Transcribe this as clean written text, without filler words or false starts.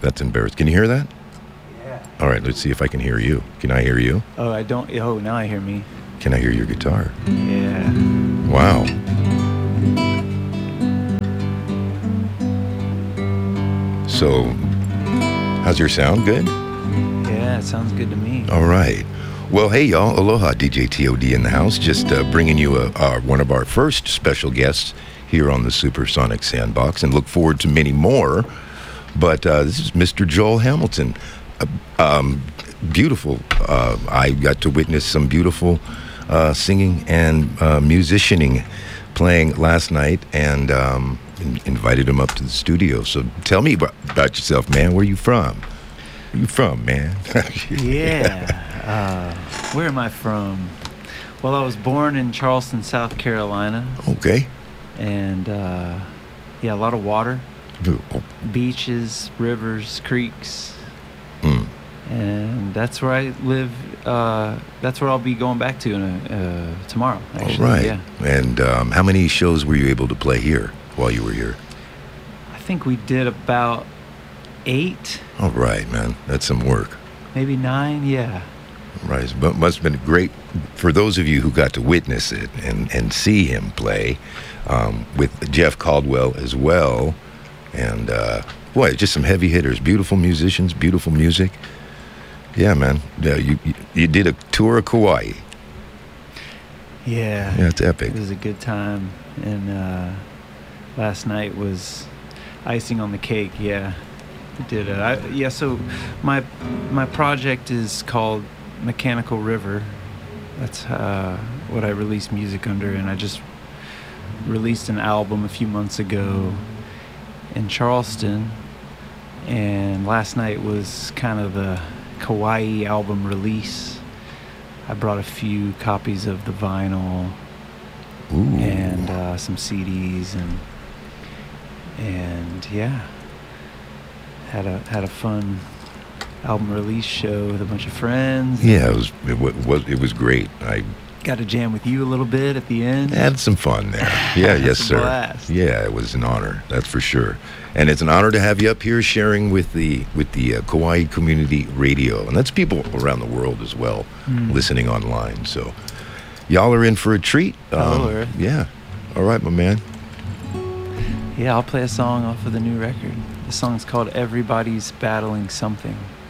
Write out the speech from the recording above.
That's embarrassing. Can you hear that? Yeah. All right, let's see if I can hear you. Can I hear you? Oh, I don't. Oh, now I hear me. Can I hear your guitar? Yeah. Wow. So, how's your sound? Good? Yeah, it sounds good to me. All right. Well, hey, y'all. Aloha, DJ TOD in the house. Just bringing you one of our first special guests here on the Supersonic Sandbox, and look forward to many more. But this is Mr. Joel Hamilton. Beautiful. I got to witness some beautiful singing and musicianing playing last night, and invited him up to the studio. So tell me about yourself, man. Where you from? Where you from, man? Yeah. Where am I from? Well, I was born in Charleston, South Carolina. Okay. And, yeah, a lot of water. Beaches, rivers, creeks. And that's where I live. That's where I'll be going back to tomorrow, actually. All right. Yeah. And how many shows were you able to play here while you were here? I think we did about 8. All right, man. That's some work. Maybe 9, yeah. Right. But must have been great for those of you who got to witness it and see him play with Jeff Caldwell as well. And, boy, just some heavy hitters, beautiful musicians, beautiful music. Yeah, man. Yeah, you did a tour of Kauai. Yeah. Yeah, it's epic. It was a good time. And last night was icing on the cake, yeah. I did it. So my project is called Mechanical River. That's what I release music under, and I just released an album a few months ago in Charleston, and last night was kind of the Kauai album release. I brought a few copies of the vinyl. Ooh. And some CDs, and yeah, had a fun album release show with a bunch of friends. Yeah, it was great. I got to jam with you a little bit at the end. had some fun there. Yeah, yes, sir. Blast. Yeah, it was an honor, that's for sure. And it's an honor to have you up here sharing with the Kauai Community Radio, and that's people around the world as well, listening online. So, y'all are in for a treat. Yeah. All right, my man. Yeah, I'll play a song off of the new record. The song's called Everybody's Battling Something.